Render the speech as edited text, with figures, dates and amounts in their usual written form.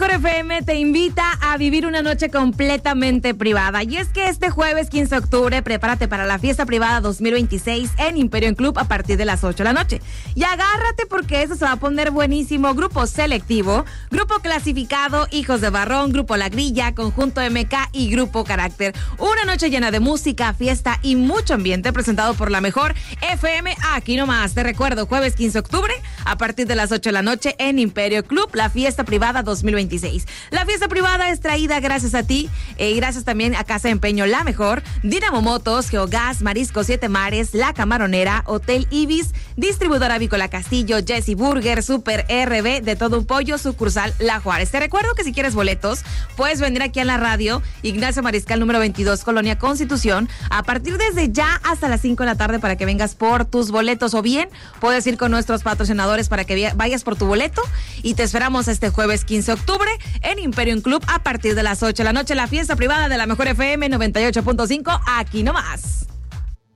Mejor FM te invita a vivir una noche completamente privada. Y es que este jueves 15 de octubre, prepárate para la fiesta privada 2026 en Imperium Club a partir de las 8 de la noche. Y agárrate porque eso se va a poner buenísimo. Grupo Selectivo, Grupo Clasificado, Hijos de Barrón, Grupo La Grilla, Conjunto MK y Grupo Carácter. Una noche llena de música, fiesta y mucho ambiente presentado por la Mejor FM. Aquí nomás, te recuerdo, jueves 15 de octubre a partir de las 8 de la noche en Imperio Club, la fiesta privada 2026. La fiesta privada es traída gracias a ti y gracias también a Casa de Empeño La Mejor, Dinamo Motos, Geogas, Marisco Siete Mares, La Camaronera, Hotel Ibis, Distribuidora Avícola Castillo, Jesse Burger, Super RB, De Todo Un Pollo, sucursal La Juárez. Te recuerdo que si quieres boletos, puedes venir aquí a la radio, Ignacio Mariscal número 22, Colonia Constitución, a partir desde ya hasta las 5 de la tarde para que vengas por tus boletos, o bien puedes ir con nuestros patrocinadores para que vayas por tu boleto y te esperamos este jueves 15 de octubre en Imperium Club a partir de las 8 de la noche, la fiesta privada de la Mejor FM 98.5, aquí nomás.